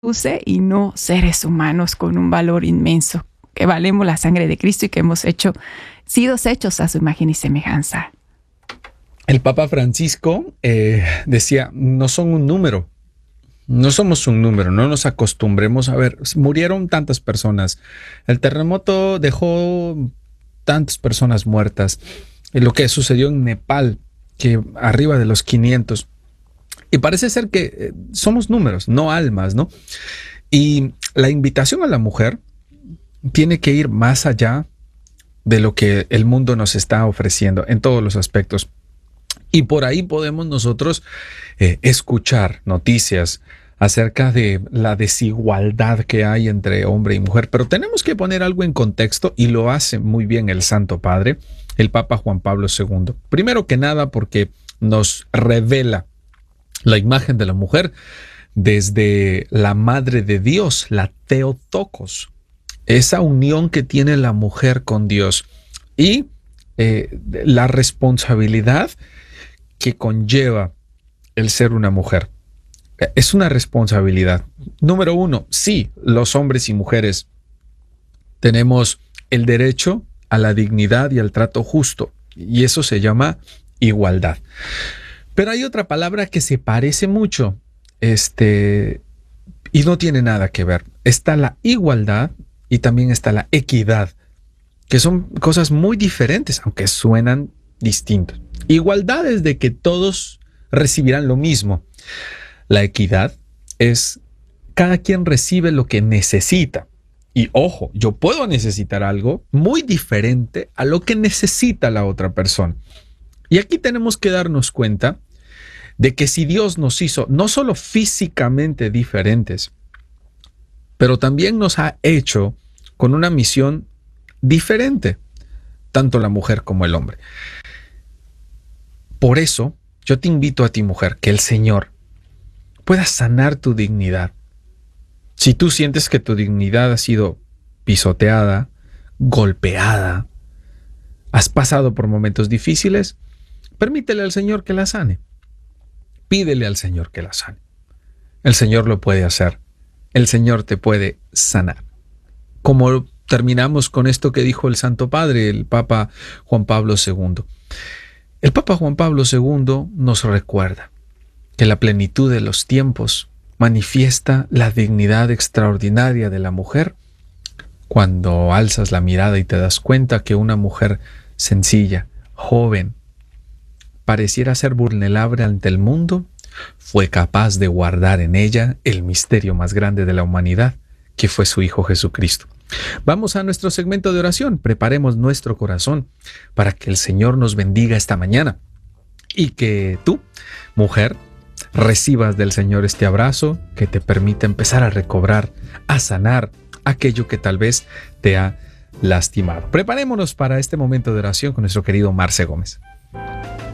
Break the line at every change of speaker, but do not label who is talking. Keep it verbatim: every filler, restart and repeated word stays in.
use y no seres humanos con un valor inmenso, que valemos la sangre de Cristo y que hemos hecho, sido hechos a su imagen y semejanza.
El Papa Francisco eh, decía, no son un número, no somos un número, no nos acostumbremos a ver, murieron tantas personas, el terremoto dejó tantas personas muertas, lo que sucedió en Nepal, que arriba de los quinientos, y parece ser que eh, somos números, no almas, ¿no? Y la invitación a la mujer tiene que ir más allá de lo que el mundo nos está ofreciendo en todos los aspectos. Y por ahí podemos nosotros eh, escuchar noticias acerca de la desigualdad que hay entre hombre y mujer, pero tenemos que poner algo en contexto y lo hace muy bien el Santo Padre, el Papa Juan Pablo segundo. Primero que nada porque nos revela la imagen de la mujer desde la Madre de Dios, la Theotokos, esa unión que tiene la mujer con Dios y eh, la responsabilidad que conlleva el ser una mujer. Es una responsabilidad. Número uno, sí, los hombres y mujeres tenemos el derecho a la dignidad y al trato justo, y eso se llama igualdad. Pero hay otra palabra que se parece mucho, este, y no tiene nada que ver. Está la igualdad y también está la equidad, que son cosas muy diferentes, aunque suenan distintos. Igualdad es de que todos recibirán lo mismo. La equidad es cada quien recibe lo que necesita. Y ojo, yo puedo necesitar algo muy diferente a lo que necesita la otra persona. Y aquí tenemos que darnos cuenta de que si Dios nos hizo no solo físicamente diferentes, pero también nos ha hecho con una misión diferente, tanto la mujer como el hombre. Por eso, yo te invito a ti, mujer, que el Señor pueda sanar tu dignidad. Si tú sientes que tu dignidad ha sido pisoteada, golpeada, has pasado por momentos difíciles, permítele al Señor que la sane. Pídele al Señor que la sane. El Señor lo puede hacer. El Señor te puede sanar. Como terminamos con esto que dijo el Santo Padre, el Papa Juan Pablo segundo. El Papa Juan Pablo segundo nos recuerda que la plenitud de los tiempos manifiesta la dignidad extraordinaria de la mujer cuando alzas la mirada y te das cuenta que una mujer sencilla, joven, pareciera ser vulnerable ante el mundo, fue capaz de guardar en ella el misterio más grande de la humanidad, que fue su Hijo Jesucristo. Vamos a nuestro segmento de oración. Preparemos nuestro corazón para que el Señor nos bendiga esta mañana y que tú, mujer, recibas del Señor este abrazo que te permite empezar a recobrar, a sanar aquello que tal vez te ha lastimado. Preparémonos para este momento de oración con nuestro querido Marce Gómez.